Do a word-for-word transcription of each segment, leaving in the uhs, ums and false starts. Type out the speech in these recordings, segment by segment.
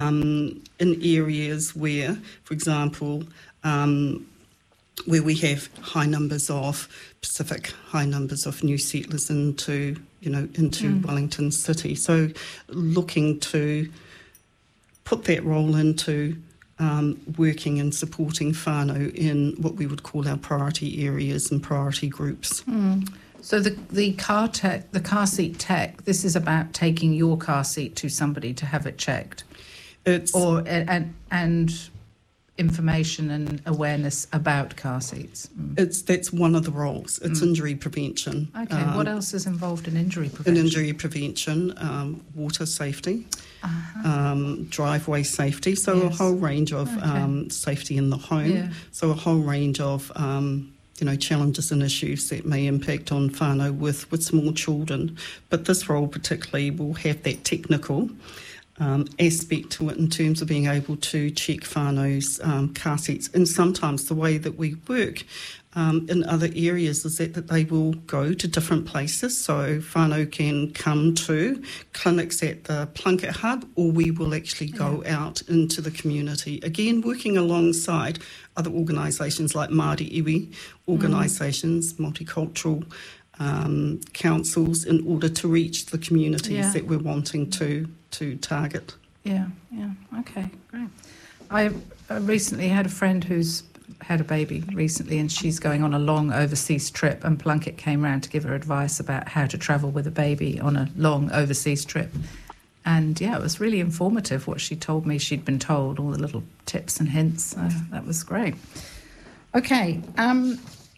um, in areas where, for example, um, where we have high numbers of Pacific, high numbers of new settlers into, you know, into mm. Wellington City. So looking to put that role into um, working and supporting whānau in what we would call our priority areas and priority groups. Mm. So the the car tech, the car seat tech, this is about taking your car seat to somebody to have it checked, it's or and and information and awareness about car seats. Mm. It's that's one of the roles. It's mm. injury prevention. Okay, um, what else is involved in injury prevention? In injury prevention, um, water safety, uh-huh. um, driveway safety. So yes. a whole range of okay. um, safety in the home. Yeah. So a whole range of um, you know, challenges and issues that may impact on whānau with, with small children. But this role particularly will have that technical um, aspect to it in terms of being able to check whānau's um, car seats. And sometimes the way that we work um, in other areas is that, that they will go to different places. So whānau can come to clinics at the Plunkett Hub, or we will actually go yeah. out into the community. Again, working alongside other organisations like Māori Iwi organisations, mm. multicultural um, councils, in order to reach the communities yeah. that we're wanting to to target. Yeah, yeah, okay, great. I uh, recently had a friend who's had a baby recently, and she's going on a long overseas trip, and Plunkett came round to give her advice about how to travel with a baby on a long overseas trip. And yeah, it was really informative what she told me she'd been told, all the little tips and hints. Uh, that was great. Okay, um,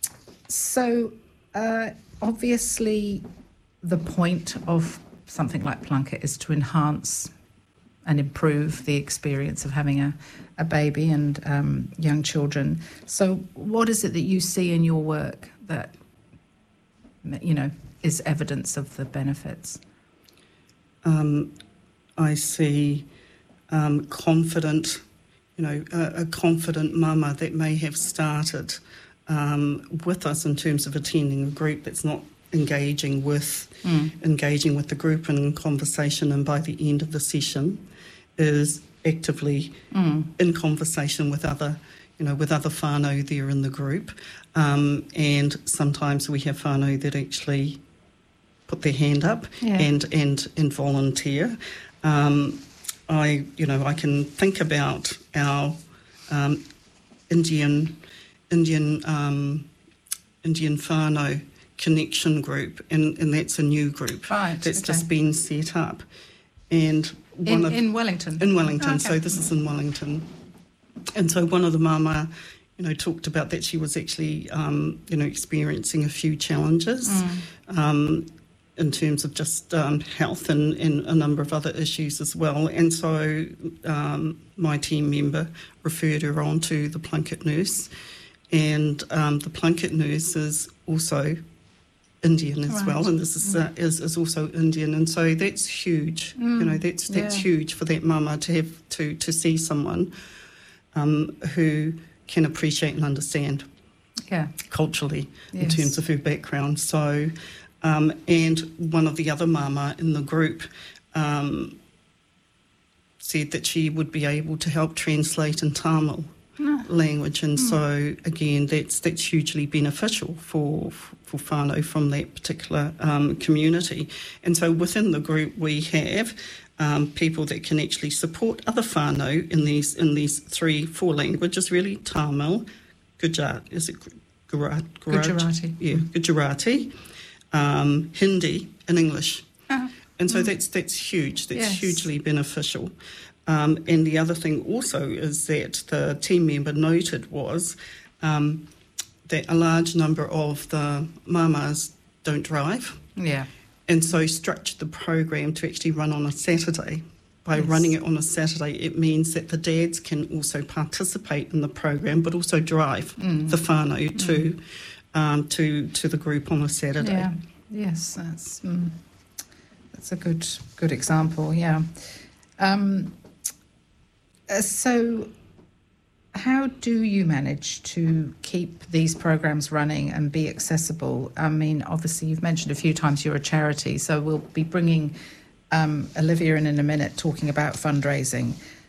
so uh, obviously the point of something like Plunkett is to enhance and improve the experience of having a, a baby and um, young children. So what is it that you see in your work that, you know, is evidence of the benefits? Um, I see um, confident, you know, a, a confident mama that may have started um, with us in terms of attending a group that's not engaging with mm. engaging with the group in conversation, and by the end of the session is actively mm. in conversation with other, you know, with other whānau there in the group. Um, and sometimes we have whānau that actually put their hand up yeah. and, and, and volunteer. Um, I, you know, I can think about our um, Indian, Indian, um, Indian whānau connection group, and, and that's a new group right, that's okay. just been set up. And one in, of, in Wellington? In Wellington, oh, okay. So this is in Wellington. And so one of the mama, you know, talked about that she was actually, um, you know, experiencing a few challenges mm. um, in terms of just um, health and, and a number of other issues as well. And so um, my team member referred her on to the Plunkett nurse, and um, the Plunkett nurse is also Indian as right. well, and this is, mm. uh, is is also Indian, and so that's huge. Mm. You know, that's that's yeah. huge for that mama to have to to see someone um, who can appreciate and understand, yeah, culturally yes. in terms of her background. So, um, and one of the other mama in the group um, said that she would be able to help translate in Tamil no. language, and mm. so again, that's that's hugely beneficial for for whānau from that particular um, community. And so within the group, we have um, people that can actually support other whānau in these in these three, four languages really: Tamil, Gujarati, is it Gujarati? Gujarati, yeah, Gujarati, um, Hindi, and English. Uh, and so mm. that's that's huge. That's yes. hugely beneficial. Um, and the other thing also is that the team member noted was um, that a large number of the mamas don't drive. Yeah. And so structured the program to actually run on a Saturday. By yes. running it on a Saturday, it means that the dads can also participate in the program, but also drive mm. the whānau mm. to, um, to to the group on a Saturday. Yeah. Yes, that's mm, that's a good good example. Yeah. Um, uh, so, how do you manage to keep these programs running and be accessible? I mean, obviously, you've mentioned a few times you're a charity, so we'll be bringing um, Olivia in in a minute talking about fundraising.